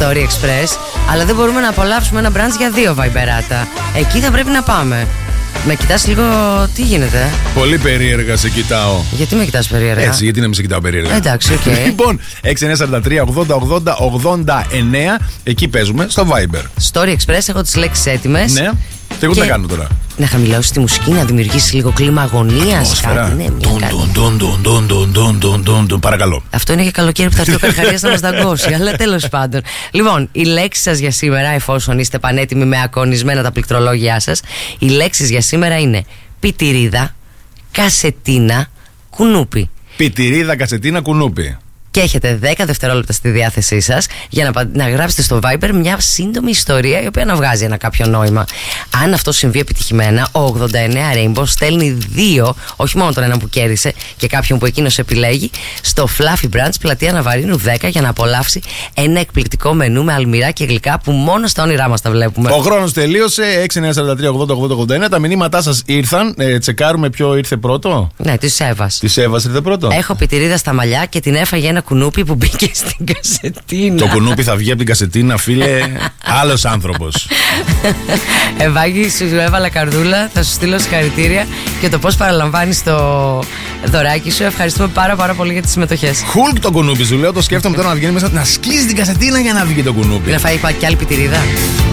Story Express, αλλά δεν μπορούμε να απολαύσουμε ένα brunch για 2 βαϊμπεράτα. Εκεί θα πρέπει να πάμε. Με κοιτάς λίγο, τι γίνεται? Πολύ περίεργα σε κοιτάω. Γιατί με κοιτάς περίεργα? Έτσι, γιατί να μην σε κοιτάω περίεργα? Εντάξει, οκ. Λοιπόν, 6943-80-80-89. Εκεί παίζουμε, στο Viber. Story Express, έχω τις λέξεις έτοιμες. Ναι. Και εγώ τι να κάνω τώρα? Να χαμηλώσεις τη μουσική, να δημιουργήσεις λίγο κλίμα αγωνίας. Κάτι, ναι, παρακαλώ. Αυτό είναι για καλοκαίρι που θα έρθει ο Καρχαρίας να μας δαγκώσει. Αλλά τέλος πάντων. Λοιπόν, οι λέξεις σας για σήμερα, εφόσον είστε πανέτοιμοι με ακονισμένα τα πληκτρολόγια σας, οι λέξεις για σήμερα είναι πιτηρίδα, κασετίνα, κουνούπι. Πιτηρίδα, κασετίνα, κουνούπι. Και έχετε 10 δευτερόλεπτα στη διάθεσή σας για να γράψετε στο Viber μια σύντομη ιστορία η οποία να βγάζει ένα κάποιο νόημα. Αν αυτό συμβεί επιτυχημένα, ο 89 Rainbow στέλνει 2, όχι μόνο τον έναν που κέρδισε και κάποιον που εκείνος επιλέγει, στο Fluffy Brunch πλατεία Ναβαρίνου 10 για να απολαύσει ένα εκπληκτικό μενού με αλμυρά και γλυκά που μόνο στα όνειρά μας τα βλέπουμε. Ο χρόνος τελείωσε. 6943-80-80-89. Τα μηνύματά σας ήρθαν. Τσεκάρουμε ποιο ήρθε πρώτο. Ναι, της Εύας. Της Εύας ήρθε πρώτο. Έχω πιτηρίδα στα μαλλιά και την έφαγε ένα κουνούπι που μπήκε στην κασετίνα. Το κουνούπι θα βγει από την κασετίνα, φίλε. Άλλος άνθρωπος. Ευάγγι, σου έβαλα καρδούλα. Θα σου στείλω συγχαρητήρια και το πώς παραλαμβάνεις το δωράκι σου. Ευχαριστούμε πάρα πολύ για τις συμμετοχές. Χουλκ το κουνούπι σου λέω. Το σκέφτομαι τώρα να βγαίνει μέσα, να σκίζει την κασετίνα για να βγει το κουνούπι. Να φάει και άλλη πιτηρίδα.